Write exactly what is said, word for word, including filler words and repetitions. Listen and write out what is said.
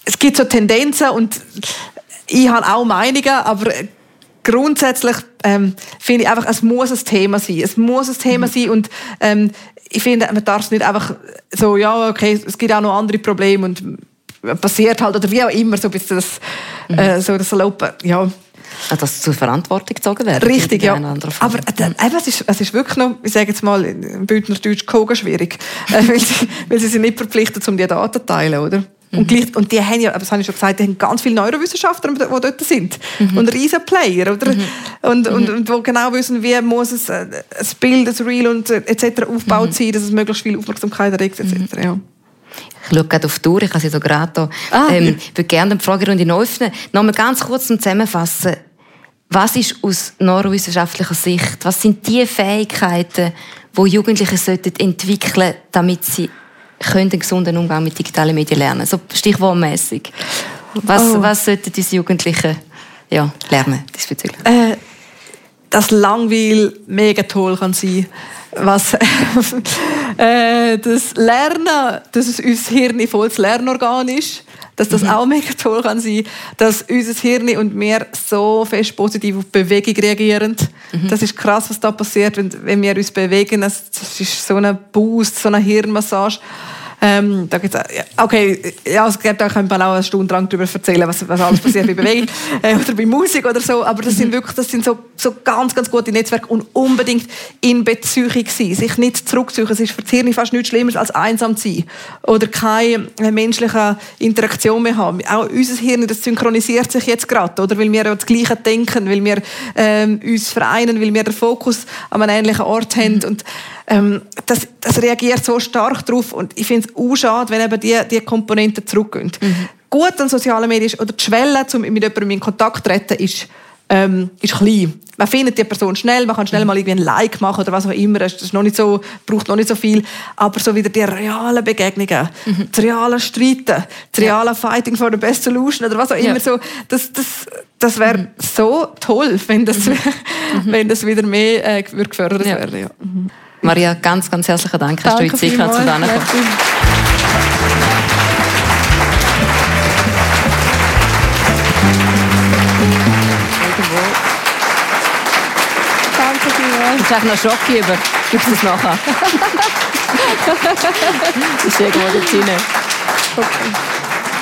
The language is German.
es gibt so Tendenzen und ich habe auch Meinungen, aber grundsätzlich ähm, finde ich einfach, es muss ein Thema sein. Es muss ein Thema mhm. sein und ähm, ich finde, man darf es nicht einfach so, ja, okay, es gibt auch noch andere Probleme und passiert halt, oder wie auch immer, so bis das, mhm. äh, so das Saloppe, ja. Dass zur Verantwortung gezogen werden. Richtig, ja. Aber äh, mhm. es, ist, es ist wirklich noch, ich sage jetzt mal, im Bündnerdeutsch schwierig, äh, weil, sie, weil sie sind nicht verpflichtet, um die Daten zu teilen, oder? Mhm. Und, gleich, und die haben ja, das habe ich schon gesagt, die haben ganz viele Neurowissenschaftler, die dort sind. Mhm. Und riesen Player, oder? Mhm. Und, und, und die genau wissen, wie muss es, äh, ein Bild, ein Reel und äh, et cetera aufgebaut mhm. sein, dass es möglichst viel Aufmerksamkeit erregt, et cetera. Mhm. Ja. Ich schaue gerade auf die Tour, ich habe sie so gerade da. Ah, ähm, ja. Ich würde gerne die Fragerunde neu öffnen. Noch mal ganz kurz zum Zusammenfassen. Was ist aus neurowissenschaftlicher Sicht, was sind die Fähigkeiten, die Jugendliche sollten entwickeln, damit sie einen gesunden Umgang mit digitalen Medien lernen? So stichwortmässig. Was, oh. was sollten diese Jugendlichen ja, lernen diesbezüglich? Äh, dass Langweil mega toll kann sein. Was äh, das Lernen, dass es unser Hirn volles Lernorgan ist, dass das mhm. auch mega toll kann sein, dass unser Hirn und wir so fest positiv auf Bewegung reagieren. Mhm. Das ist krass, was da passiert, wenn, wenn wir uns bewegen. Das ist so ein Boost, so eine Hirnmassage. Ähm, da gibt's, okay, ja, da kann man auch eine Stunde lang darüber erzählen, was, was alles passiert bei Bewegung äh, oder bei Musik oder so. Aber das sind wirklich, das sind so, so ganz, ganz gute Netzwerke und unbedingt in Beziehung sein, sich nicht zurückziehen. Es ist für das Hirn fast nichts Schlimmeres als einsam zu sein oder keine menschliche Interaktion mehr haben. Auch unser Hirn, das synchronisiert sich jetzt gerade, oder, weil wir ja das Gleiche denken, weil wir ähm, uns vereinen, weil wir den Fokus an einem ähnlichen Ort haben und Ähm, das, das reagiert so stark darauf und ich finde es auch schade, wenn eben die, die Komponenten zurückgehen. Mhm. Gut an sozialen Medien ist, oder die Schwelle, um mit jemandem in Kontakt zu treten, ist, ähm, ist klein. Man findet die Person schnell, man kann schnell mal irgendwie ein Like machen oder was auch immer. Das ist noch nicht so, braucht noch nicht so viel. Aber so wieder die realen Begegnungen, mhm. das reale Streiten, das reale ja. Fighting for the best solution oder was auch immer. Ja. So, das das, das wäre mhm. so toll, wenn das, mhm. wenn das wieder mehr äh, gefördert ja. wäre. Ja. Mhm. Maria, ganz, ganz herzlichen Dank, dass du Zeit hast, zu deiner Danke vielmals. Jetzt habe ich noch Schock über. Gibst du es nachher? Das ist irgendwo dort hinein. Okay.